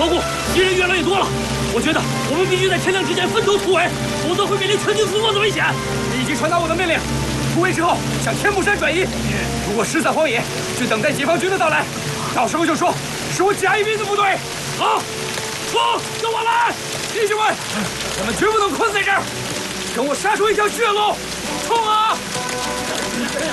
护，敌人越来越多了。我觉得我们必须在天亮之前分头突围，否则会面临全军覆没的危险。 立即传达我的命令，突围之后向天目山转移。如果失散荒野，就等待解放军的到来。到时候就说是我甲乙兵的部队。好，冲，跟我来！弟兄们，我们绝不能困在这儿，跟我杀出一条血路！冲啊！